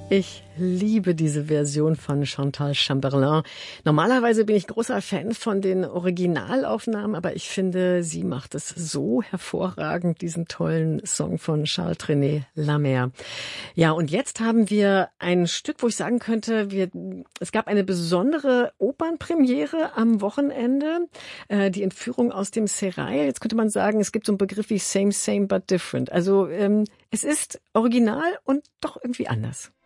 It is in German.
Ich liebe diese Version von Chantal Chamberlain. Normalerweise bin ich großer Fan von den Originalaufnahmen, aber ich finde, sie macht es so hervorragend, diesen tollen Song von Charles-René Lamer. Ja, und jetzt haben wir ein Stück, wo ich sagen könnte, es gab eine besondere Opernpremiere am Wochenende, die Entführung aus dem Serail. Jetzt könnte man sagen, es gibt so einen Begriff wie same, same, but different. Also es ist original und doch irgendwie anders.